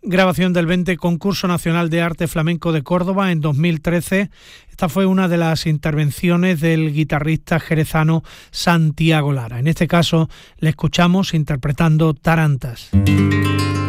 grabación del 20 Concurso Nacional de Arte Flamenco de Córdoba en 2013. Esta fue una de las intervenciones del guitarrista jerezano Santiago Lara. En este caso le escuchamos interpretando Tarantas.